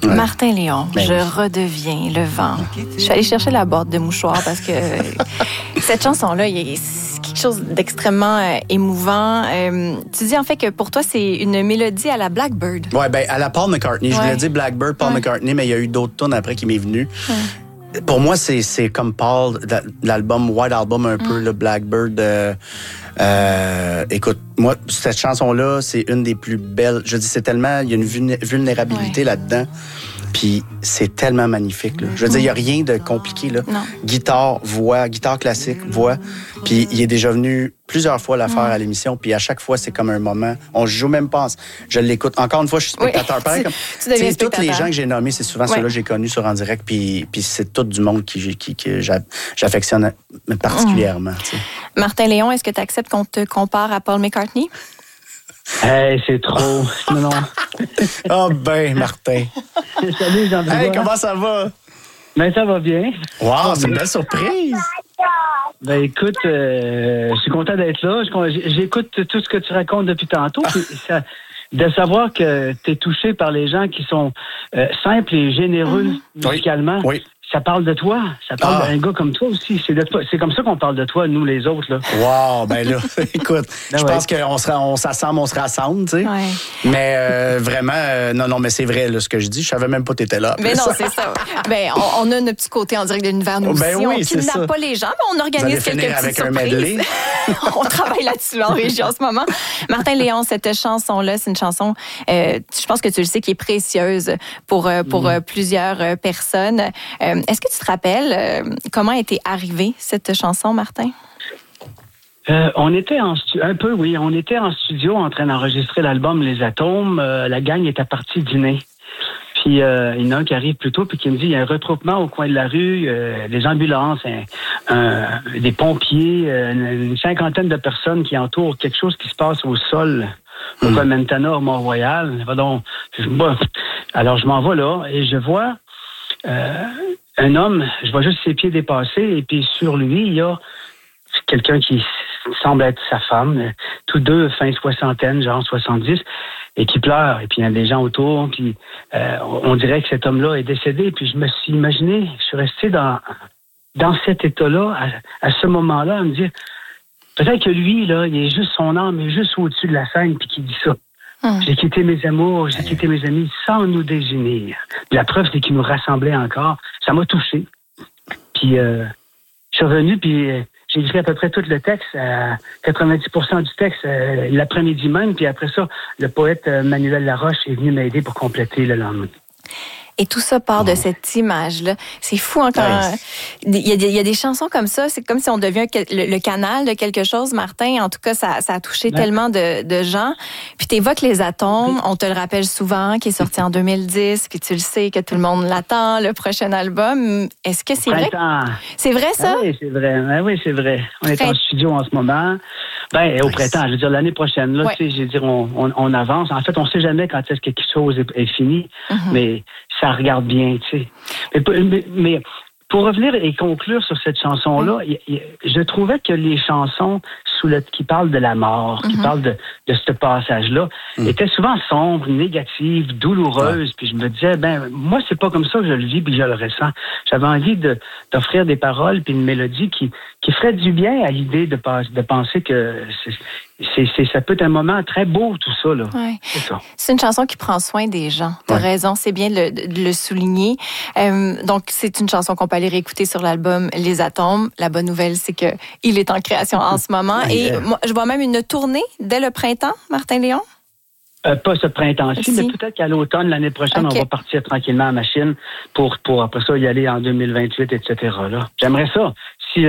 Ouais. Martin Léon, je redeviens le vent. Je suis allée chercher la boîte de mouchoirs parce que cette chanson-là, c'est quelque chose d'extrêmement émouvant. Tu dis en fait que pour toi, c'est une mélodie à la Blackbird. Oui, ben à la Paul McCartney. Je voulais dire Blackbird, Paul McCartney, mais il y a eu d'autres tunes après qui m'est venu. Pour moi, c'est comme Paul, l'album White Album, un peu, le Blackbird. Écoute, moi, cette chanson-là, c'est une des plus belles. Je dis, c'est tellement, il y a une vulnérabilité là-dedans. Puis c'est tellement magnifique, là. Je veux dire, il n'y a rien de compliqué, là. Non. Guitare, voix, guitare classique, voix. Puis il est déjà venu plusieurs fois la faire à l'émission. Puis à chaque fois, c'est comme un moment. On joue même pas. Je l'écoute. Encore une fois, je suis spectateur. Pareil, comme, tu deviens spectateur. Tous les gens que j'ai nommés, c'est souvent ceux-là que j'ai connus sur En Direct. Puis c'est tout du monde que j'affectionne particulièrement. T'sais. Martin Léon, est-ce que tu acceptes qu'on te compare à Paul McCartney? Hey, c'est trop. Non. Oh ben, Martin. Salut, Jean-Benoît. Hey, comment ça va? Ben, ça va bien. Wow, c'est une belle surprise. Ben, écoute, je suis content d'être là. J'écoute tout ce que tu racontes depuis tantôt. Puis de savoir que tu es touché par les gens qui sont simples et généreux musicalement. Oui. Ça parle de toi. Ça parle d'un gars comme toi aussi. C'est comme ça qu'on parle de toi, nous, les autres, là. Wow, ben là, écoute, je pense qu'on s'assemble, on se rassemble, tu sais. Ouais. Mais vraiment, non, mais c'est vrai, là, ce que je dis. Je savais même pas que t'étais là. Mais non, c'est ça. Ben, on a notre petit côté en direct de l'univers, nous aussi. Oui, on kidnappe pas les gens, mais on organise quelques petites surprises. On travaille là-dessus en région en ce moment. Martin Léon, cette chanson-là, c'est une chanson, je pense que tu le sais, qui est précieuse pour plusieurs personnes. Est-ce que tu te rappelles comment était arrivée cette chanson, Martin? On était en studio en train d'enregistrer l'album Les Atomes. La gang était partie dîner. Puis il y en a un qui arrive plus tôt puis qui me dit il y a un regroupement au coin de la rue, des ambulances, des pompiers, une cinquantaine de personnes qui entourent quelque chose qui se passe au sol au coin de Mentana, au Mont-Royal. Alors je m'en vais là et je vois un homme, je vois juste ses pieds dépassés et puis sur lui, il y a quelqu'un qui semble être sa femme, tous deux fin soixantaine, genre 70, et qui pleure. Et puis il y a des gens autour, puis on dirait que cet homme-là est décédé. Puis je me suis imaginé, je suis resté dans cet état-là, à ce moment-là, à me dire, peut-être que lui, là, il est juste son âme, est juste au-dessus de la scène, puis qu'il dit ça. J'ai quitté mes amours, j'ai quitté mes amis sans nous désunir. Puis la preuve, c'est qu'ils nous rassemblaient encore. Ça m'a touché. Puis je suis revenu, puis j'ai écrit à peu près tout le texte, 90% du texte, l'après-midi même. Puis après ça, le poète Manuel Laroche est venu m'aider pour compléter le lendemain. Et tout ça part de cette image-là. C'est fou encore. Il y a des chansons comme ça. C'est comme si on devient le canal de quelque chose, Martin. En tout cas, ça a touché tellement de gens. Puis t'évoques Les Atomes. On te le rappelle souvent, qui est sorti en 2010. Puis tu le sais que tout le monde l'attend, le prochain album. Est-ce que c'est vrai? C'est vrai, ça? Oui, c'est vrai. Oui, c'est vrai. On est en studio en ce moment. Au printemps, je veux dire l'année prochaine. Là, tu sais, je veux dire, on avance. En fait, on sait jamais quand est-ce que quelque chose est fini, mais ça regarde bien, tu sais. Mais pour revenir et conclure sur cette chanson-là, je trouvais que les chansons qui parlent de la mort, qui parlent de ce passage-là, étaient souvent sombres, négatives, douloureuses. Puis je me disais, moi, c'est pas comme ça que je le vis puis je le ressens. J'avais envie d'offrir des paroles puis une mélodie qui ferait du bien à l'idée de penser que ça peut être un moment très beau, tout ça, là. Ouais. C'est une chanson qui prend soin des gens. T'as raison, c'est bien de le souligner. Donc, c'est une chanson qu'on peut aller réécouter sur l'album Les Atomes. La bonne nouvelle, c'est que il est en création en ce moment. Et moi, je vois même une tournée dès le printemps, Martin Léon. Pas ce printemps-ci, mais peut-être qu'à l'automne, l'année prochaine, on va partir tranquillement à machine pour après ça y aller en 2028, etc. Là. J'aimerais ça. Si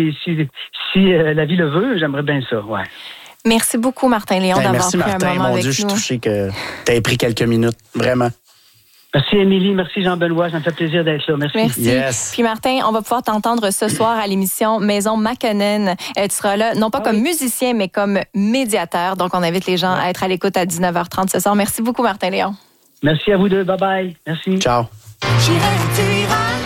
la vie le veut, j'aimerais bien ça, ouais. Merci beaucoup, Martin Léon, d'avoir pris Martin. un moment avec nous. Mon Dieu, je suis touché que tu aies pris quelques minutes, vraiment. Merci, Émilie. Merci, Jean-Benoît. Ça me fait plaisir d'être là. Merci. Yes. Puis, Martin, on va pouvoir t'entendre ce soir à l'émission Maison Makonnen. Tu seras là, non pas comme musicien, mais comme médiateur. Donc, on invite les gens à être à l'écoute à 19h30 ce soir. Merci beaucoup, Martin Léon. Merci à vous deux. Bye-bye. Merci. Ciao. J'irai où tu iras,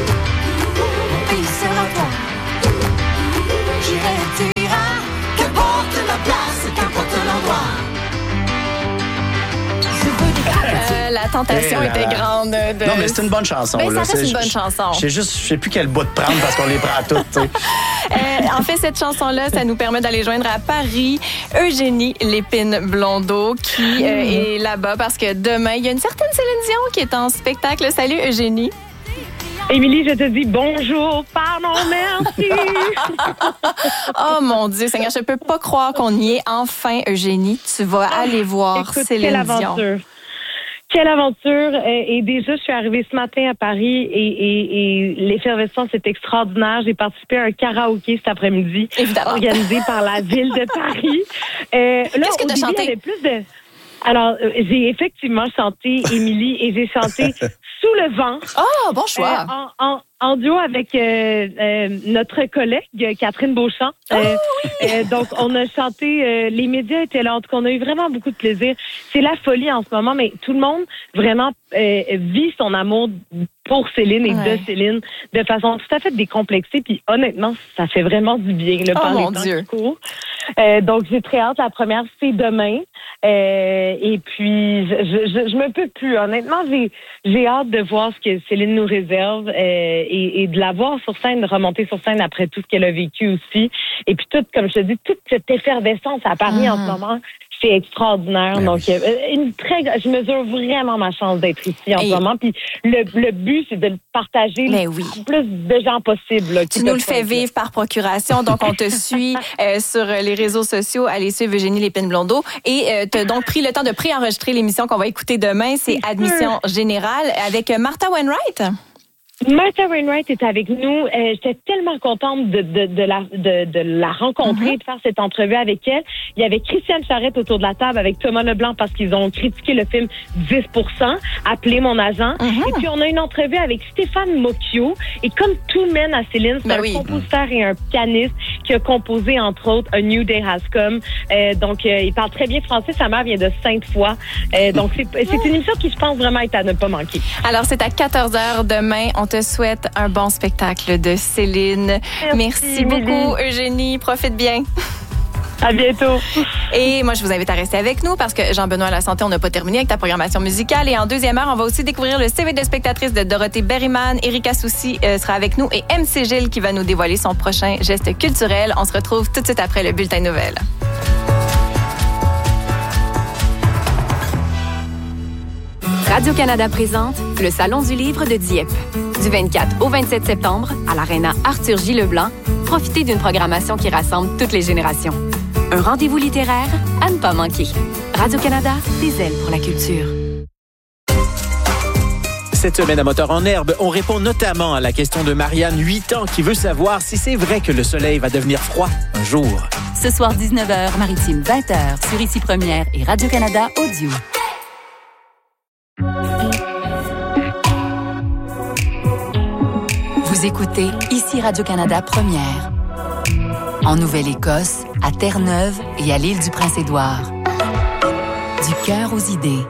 mon pays sera toi. J'irai où tu iras, qu'importe la place, qu'importe l'endroit. La tentation était grande. Non, mais c'est une bonne chanson. Ben, là. ça reste une bonne chanson. Je sais plus quel bout de prendre parce qu'on les prend toutes. Tu sais. En fait, cette chanson-là, ça nous permet d'aller joindre à Paris Eugénie Lépine-Blondeau qui est là-bas parce que demain, il y a une certaine Céline Dion qui est en spectacle. Salut Eugénie. Émilie, je te dis bonjour, pardon, merci. Oh mon Dieu, Seigneur, je peux pas croire qu'on y est enfin, Eugénie. Tu vas aller voir Écoute, Céline quelle Dion. aventure. Quelle aventure. Et déjà, je suis arrivée ce matin à Paris et l'effervescence est extraordinaire. J'ai participé à un karaoké cet après-midi, Évidemment. organisé par la ville de Paris. Qu'est-ce que tu as chanté? Il y avait plus de... Alors, j'ai effectivement chanté, Émilie, et j'ai chanté Sous le vent. Oh, bon choix. En duo avec notre collègue Catherine Beauchamp. Donc, on a chanté, les médias étaient là. En tout cas, on a eu vraiment beaucoup de plaisir. C'est la folie en ce moment, mais tout le monde vraiment vit son amour pour Céline et de Céline de façon tout à fait décomplexée. Puis honnêtement, ça fait vraiment du bien par les temps qui courent. Donc, j'ai très hâte. La première, c'est demain. Et puis, je me peux plus. Honnêtement, j'ai hâte de voir ce que Céline nous réserve et de la voir sur scène, de remonter sur scène après tout ce qu'elle a vécu aussi. Et puis, comme je te dis, toute cette effervescence à Paris en ce moment, c'est extraordinaire. Donc, je mesure vraiment ma chance d'être ici en ce moment. Puis, le but, c'est de le partager le plus de gens possible. Là, tu nous le fais vivre par procuration. Donc, on te suit sur les réseaux sociaux. Allez suivre Eugénie Lépine-Blondeau. Et tu as donc pris le temps de préenregistrer l'émission qu'on va écouter demain. C'est Admission Générale avec Martha Wainwright. Martha Wainwright est avec nous. J'étais tellement contente de la rencontrer, de faire cette entrevue avec elle. Il y avait Christiane Charette autour de la table avec Thomas Leblanc parce qu'ils ont critiqué le film 10%, appelé mon agent. Et puis, on a une entrevue avec Stéphane Mocchio. Et comme tout mène à Céline, c'est un compositeur et un pianiste qui a composé, entre autres, A New Day Has Come. Donc, il parle très bien français. Sa mère vient de Sainte-Foy. Donc, c'est une émission qui, je pense, vraiment est à ne pas manquer. Alors, c'est à 14h demain. On te souhaite un bon spectacle de Céline. Merci beaucoup, Eugénie. Profite bien. À bientôt. Et moi, je vous invite à rester avec nous parce que Jean-Benoît à la santé, on n'a pas terminé avec ta programmation musicale. Et en deuxième heure, on va aussi découvrir le CV de spectatrice de Dorothée Berryman. Erika Soucy sera avec nous et MC Gilles qui va nous dévoiler son prochain geste culturel. On se retrouve tout de suite après le bulletin de nouvelles. Radio-Canada présente le Salon du livre de Dieppe. Du 24 au 27 septembre, à l'Aréna Arthur J. Leblanc, profitez d'une programmation qui rassemble toutes les générations. Un rendez-vous littéraire à ne pas manquer. Radio-Canada, des ailes pour la culture. Cette semaine à Moteur en herbe, on répond notamment à la question de Marianne, 8 ans, qui veut savoir si c'est vrai que le soleil va devenir froid un jour. Ce soir, 19h, Maritime, 20h, sur Ici Première et Radio-Canada Audio. Vous écoutez Ici Radio-Canada Première. En Nouvelle-Écosse, à Terre-Neuve et à l'île du Prince-Édouard. Du cœur aux idées.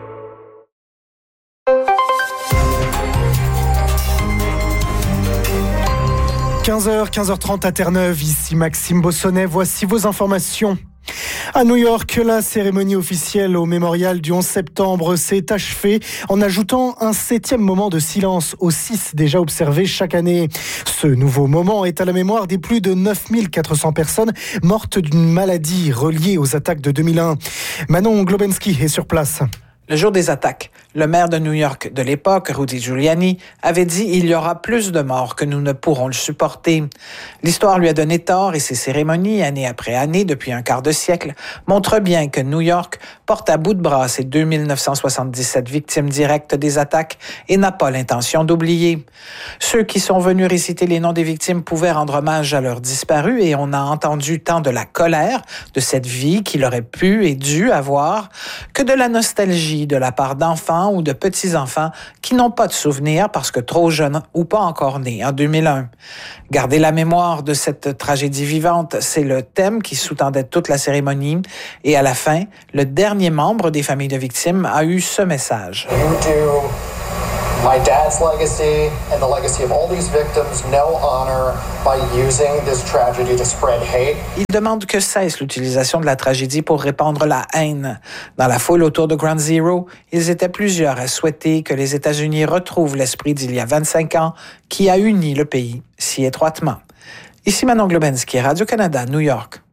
– 15h30 à Terre-Neuve, ici Maxime Bossonnet, voici vos informations. À New York, la cérémonie officielle au mémorial du 11 septembre s'est achevée en ajoutant un 7e moment de silence aux 6 déjà observés chaque année. Ce nouveau moment est à la mémoire des plus de 9400 personnes mortes d'une maladie reliée aux attaques de 2001. Manon Globensky est sur place. Le jour des attaques, le maire de New York de l'époque, Rudy Giuliani, avait dit « Il y aura plus de morts que nous ne pourrons le supporter ». L'histoire lui a donné tort et ses cérémonies, année après année, depuis un quart de siècle, montrent bien que New York porte à bout de bras ses 2977 victimes directes des attaques et n'a pas l'intention d'oublier. Ceux qui sont venus réciter les noms des victimes pouvaient rendre hommage à leurs disparus et on a entendu tant de la colère de cette vie qu'il aurait pu et dû avoir que de la nostalgie de la part d'enfants ou de petits-enfants qui n'ont pas de souvenirs parce que trop jeunes ou pas encore nés en 2001. Garder la mémoire de cette tragédie vivante, c'est le thème qui sous-tendait toute la cérémonie. Et à la fin, le dernier membre des familles de victimes a eu ce message. My dad's legacy and the legacy of all these victims no honor by using this tragedy to spread hate. Il demande que cesse l'utilisation de la tragédie pour répandre la haine. Dans la foule autour de Ground Zero, ils étaient plusieurs à souhaiter que les États-Unis retrouvent l'esprit d'il y a 25 ans qui a uni le pays si étroitement. Ici Manon Globensky, Radio-Canada, New York.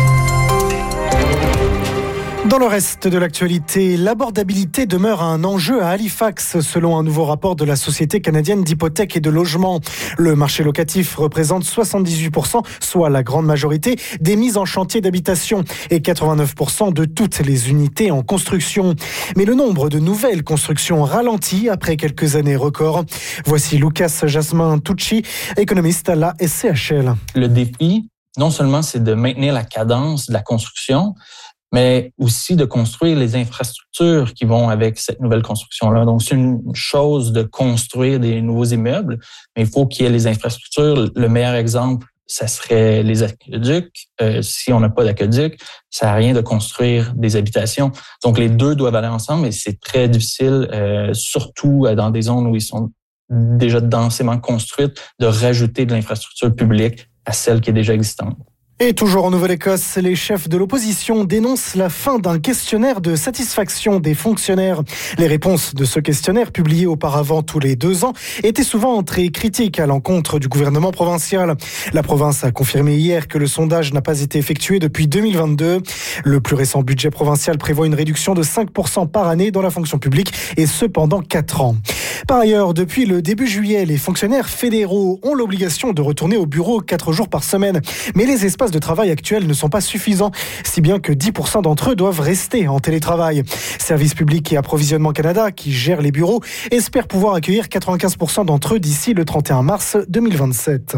Dans le reste de l'actualité, l'abordabilité demeure un enjeu à Halifax, selon un nouveau rapport de la Société canadienne d'hypothèques et de logement. Le marché locatif représente 78%, soit la grande majorité, des mises en chantier d'habitation et 89% de toutes les unités en construction. Mais le nombre de nouvelles constructions ralentit après quelques années records. Voici Lucas Jasmin Tucci, économiste à la SCHL. Le défi, non seulement c'est de maintenir la cadence de la construction, mais aussi de construire les infrastructures qui vont avec cette nouvelle construction-là. Donc, c'est une chose de construire des nouveaux immeubles, mais il faut qu'il y ait les infrastructures. Le meilleur exemple, ça serait les aqueducs. Si on n'a pas d'aqueduc, ça n'a rien de construire des habitations. Donc, les deux doivent aller ensemble et c'est très difficile, surtout dans des zones où ils sont déjà densément construites, de rajouter de l'infrastructure publique à celle qui est déjà existante. Et toujours en Nouvelle-Écosse, les chefs de l'opposition dénoncent la fin d'un questionnaire de satisfaction des fonctionnaires. Les réponses de ce questionnaire, publié auparavant tous les 2 ans, étaient souvent très critiques à l'encontre du gouvernement provincial. La province a confirmé hier que le sondage n'a pas été effectué depuis 2022. Le plus récent budget provincial prévoit une réduction de 5% par année dans la fonction publique, et ce pendant 4 ans. Par ailleurs, depuis le début juillet, les fonctionnaires fédéraux ont l'obligation de retourner au bureau 4 jours par semaine. Mais les espaces de travail actuels ne sont pas suffisants, si bien que 10% d'entre eux doivent rester en télétravail. Service Public et Approvisionnement Canada, qui gère les bureaux, espère pouvoir accueillir 95% d'entre eux d'ici le 31 mars 2027.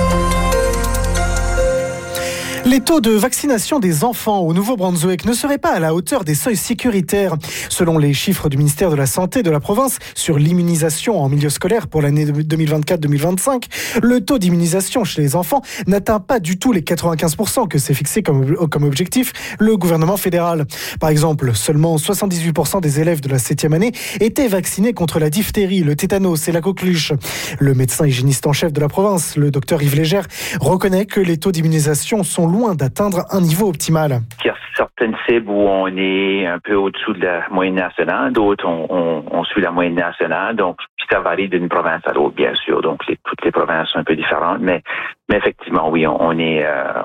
Les taux de vaccination des enfants au Nouveau-Brunswick ne seraient pas à la hauteur des seuils sécuritaires. Selon les chiffres du ministère de la Santé de la province sur l'immunisation en milieu scolaire pour l'année 2024-2025, le taux d'immunisation chez les enfants n'atteint pas du tout les 95% que s'est fixé comme objectif le gouvernement fédéral. Par exemple, seulement 78% des élèves de la 7e année étaient vaccinés contre la diphtérie, le tétanos et la coqueluche. Le médecin hygiéniste en chef de la province, le docteur Yves Légère, reconnaît que les taux d'immunisation sont loin d'atteindre un niveau optimal. Il y a certaines cibles où on est un peu au-dessous de la moyenne nationale, d'autres on suit la moyenne nationale, donc ça varie d'une province à l'autre, bien sûr. Donc toutes les provinces sont un peu différentes, mais effectivement, oui, on est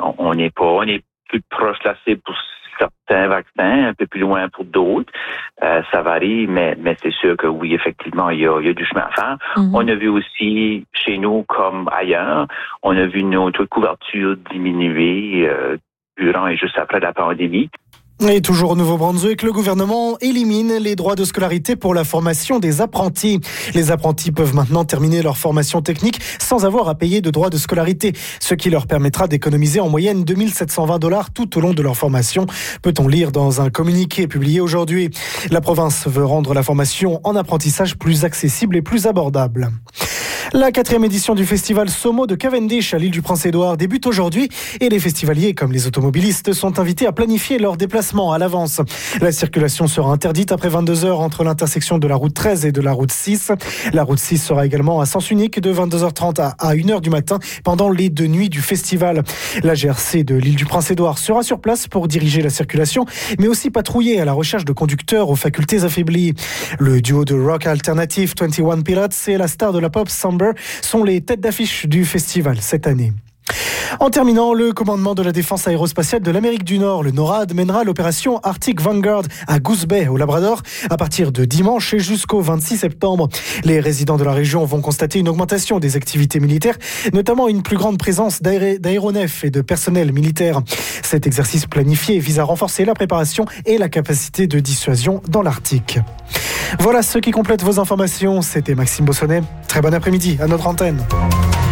plus proche de la cible pour certains vaccins, un peu plus loin pour d'autres. Ça varie, mais c'est sûr que oui, effectivement, il y a du chemin à faire. Mm-hmm. On a vu aussi, chez nous comme ailleurs, on a vu notre couverture diminuer durant et juste après la pandémie. Et toujours au Nouveau-Brunswick, le gouvernement élimine les droits de scolarité pour la formation des apprentis. Les apprentis peuvent maintenant terminer leur formation technique sans avoir à payer de droits de scolarité, ce qui leur permettra d'économiser en moyenne $2 720 tout au long de leur formation, peut-on lire dans un communiqué publié aujourd'hui. La province veut rendre la formation en apprentissage plus accessible et plus abordable. La 4e édition du festival Somo de Cavendish à l'île du Prince-Édouard débute aujourd'hui et les festivaliers, comme les automobilistes, sont invités à planifier leur déplacement à l'avance. La circulation sera interdite après 22h entre l'intersection de la route 13 et de la route 6. La route 6 sera également à sens unique de 22h30 à 1h du matin pendant les 2 nuits du festival. La GRC de l'île du Prince-Édouard sera sur place pour diriger la circulation, mais aussi patrouiller à la recherche de conducteurs aux facultés affaiblies. Le duo de rock alternatif 21 Pilots et la star de la pop Somber sont les têtes d'affiche du festival cette année. En terminant, le commandement de la défense aérospatiale de l'Amérique du Nord, le NORAD, mènera l'opération Arctic Vanguard à Goose Bay, au Labrador, à partir de dimanche et jusqu'au 26 septembre. Les résidents de la région vont constater une augmentation des activités militaires, notamment une plus grande présence d'aéronefs et de personnel militaire. Cet exercice planifié vise à renforcer la préparation et la capacité de dissuasion dans l'Arctique. Voilà ce qui complète vos informations. C'était Maxime Bossonnet. Très bon après-midi à notre antenne.